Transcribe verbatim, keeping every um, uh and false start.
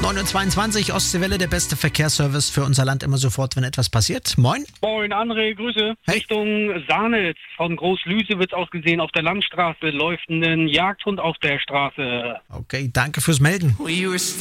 neun Uhr zweiundzwanzig, Ostseewelle, der beste Verkehrsservice für unser Land immer sofort, wenn etwas passiert. Moin. Moin, André, Grüße. Hey. Richtung Sahnitz von Großlüsewitz aus gesehen auf der Landstraße läuft ein Jagdhund auf der Straße. Okay, danke fürs Melden.